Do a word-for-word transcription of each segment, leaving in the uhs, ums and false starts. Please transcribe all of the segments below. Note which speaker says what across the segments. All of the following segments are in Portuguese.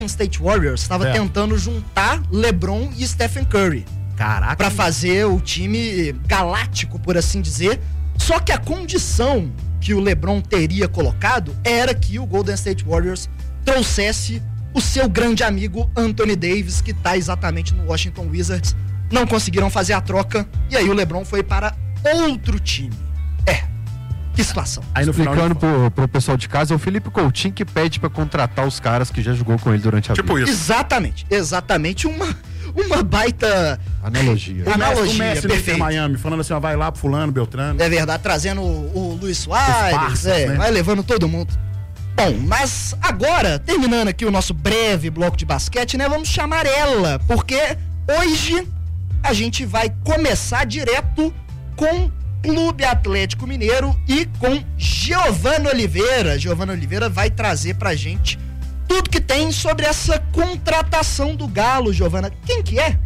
Speaker 1: State Warriors estava é. tentando juntar LeBron e Stephen Curry.
Speaker 2: Caraca.
Speaker 1: Pra fazer o time galáctico, por assim dizer. Só que a condição que o LeBron teria colocado era que o Golden State Warriors trouxesse o seu grande amigo Anthony Davis, que tá exatamente no Washington Wizards. Não conseguiram fazer a troca e aí o LeBron foi para outro time. É. Que situação.
Speaker 2: Aí no Explicando pro, pro pessoal de casa, é o Felipe Coutinho que pede pra contratar os caras que já jogou com ele durante a
Speaker 1: tipo
Speaker 2: vida.
Speaker 1: Isso. Exatamente. Exatamente uma, uma baita...
Speaker 2: Analogia.
Speaker 3: O
Speaker 1: Analogia,
Speaker 3: o Messi
Speaker 1: perfeito.
Speaker 3: no Miami, falando assim, ó, vai lá pro fulano, Beltrano.
Speaker 1: É verdade, trazendo o, o Luiz Soares,
Speaker 3: parças,
Speaker 1: é,
Speaker 3: né?
Speaker 1: vai levando todo mundo. Bom, mas agora, terminando aqui o nosso breve bloco de basquete, né, vamos chamar ela, porque hoje a gente vai começar direto com Clube Atlético Mineiro e com Giovana Oliveira. Giovana Oliveira vai trazer pra gente tudo que tem sobre essa contratação do Galo. Giovana, quem que é?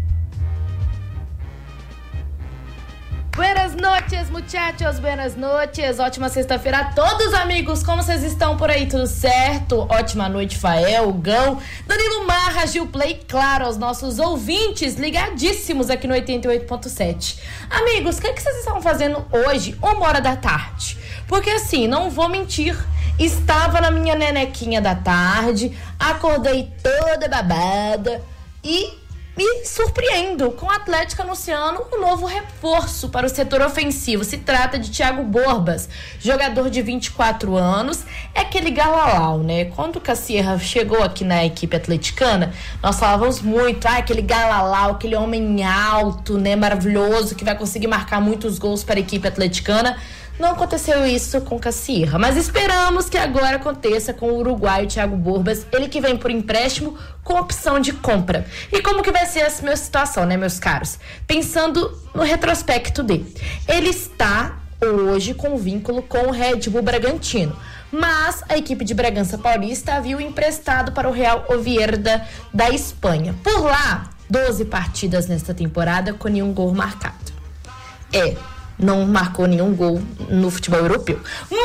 Speaker 4: Buenas noches, muchachos, buenas noches. Ótima sexta-feira a todos, amigos. Como vocês estão por aí? Tudo certo? Ótima noite, Fael, Gão, Danilo Marra, Gil Play, claro, aos nossos ouvintes ligadíssimos aqui no oitenta e oito ponto sete. Amigos, o que, é que vocês estão fazendo hoje, uma hora da tarde? Porque assim, não vou mentir, estava na minha nenequinha da tarde, acordei toda babada e... me surpreendo com o Atlético anunciando um novo reforço para o setor ofensivo. Se trata de Thiago Borbas, jogador de vinte e quatro anos, é aquele galalau, né? Quando o Cassierra chegou aqui na equipe atleticana, nós falávamos muito, ah, aquele galalau, aquele homem alto, né, maravilhoso, que vai conseguir marcar muitos gols para a equipe atleticana. Não aconteceu isso com o Cassierra, mas esperamos que agora aconteça com o uruguaio Thiago Borbas, ele que vem por empréstimo com opção de compra. E como que vai ser essa minha situação, né, meus caros? Pensando no retrospecto dele. Ele está hoje com vínculo com o Red Bull Bragantino, mas a equipe de Bragança Paulista havia o emprestado para o Real Oviedo da, da Espanha. Por lá, doze partidas nesta temporada com nenhum gol marcado. É... não marcou nenhum gol no futebol europeu.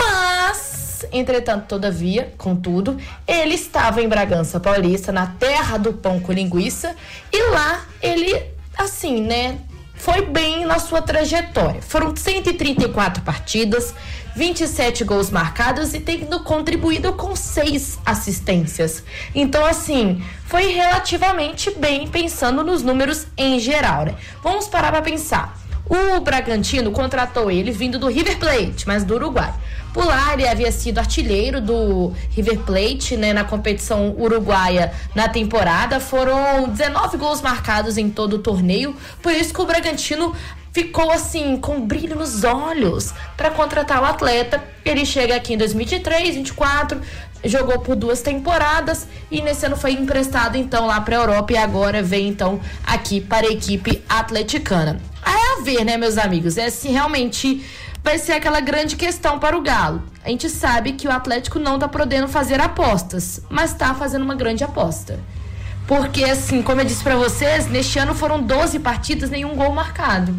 Speaker 4: Mas, entretanto, todavia, contudo, ele estava em Bragança Paulista, na terra do pão com linguiça, e lá ele, assim, né, foi bem na sua trajetória. Foram cento e trinta e quatro partidas, vinte e sete gols marcados e tendo contribuído com seis assistências. Então, assim, foi relativamente bem pensando nos números em geral, né? Vamos parar para pensar. O Bragantino contratou ele vindo do River Plate, mas do Uruguai. Por lá, ele havia sido artilheiro do River Plate, né, na competição uruguaia na temporada. Foram dezenove gols marcados em todo o torneio. Por isso que o Bragantino ficou assim, com brilho nos olhos para contratar o atleta. Ele chega aqui em dois mil e vinte e três, vinte e quatro, jogou por duas temporadas e nesse ano foi emprestado então lá para a Europa e agora vem então aqui para a equipe atleticana. É a ver, né, meus amigos? É assim, realmente vai ser aquela grande questão para o Galo. A gente sabe que o Atlético não tá podendo fazer apostas, mas tá fazendo uma grande aposta. Porque, assim, como eu disse para vocês, neste ano foram doze partidas, nenhum gol marcado.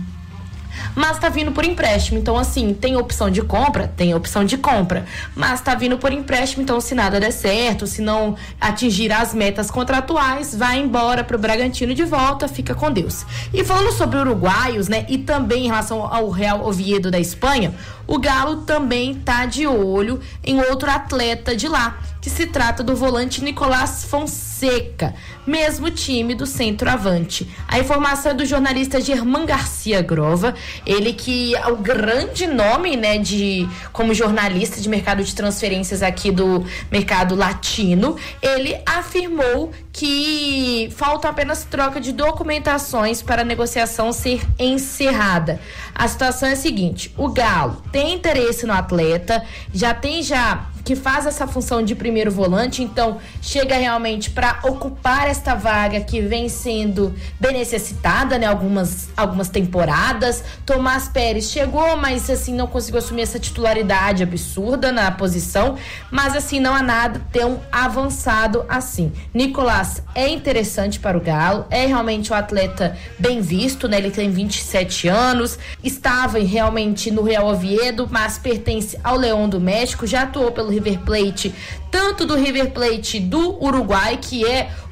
Speaker 4: Mas tá vindo por empréstimo, então assim, tem opção de compra? Tem opção de compra, mas tá vindo por empréstimo, então se nada der certo, se não atingir as metas contratuais, vai embora pro Bragantino de volta, fica com Deus. E falando sobre uruguaios, né, e também em relação ao Real Oviedo da Espanha, o Galo também tá de olho em outro atleta de lá, que se trata do volante Nicolás Fonseca, mesmo time do centroavante. A informação é do jornalista Germán Garcia Grova, ele que é o grande nome, né, de, como jornalista de mercado de transferências aqui do mercado latino. Ele afirmou que falta apenas troca de documentações para a negociação ser encerrada. A situação é a seguinte: o Galo tem interesse no atleta, já tem já que faz essa função de primeiro volante, então chega realmente para ocupar esta vaga que vem sendo bem necessitada, né, algumas, algumas temporadas. Tomás Pérez chegou, mas assim não conseguiu assumir essa titularidade absurda na posição, mas assim não há nada tão avançado assim. Nicolás é interessante para o Galo, é realmente um atleta bem visto, né, ele tem vinte e sete anos, estava realmente no Real Oviedo, mas pertence ao Leão do México, já atuou pelo pelo River Plate, tanto do River Plate do Uruguai, que é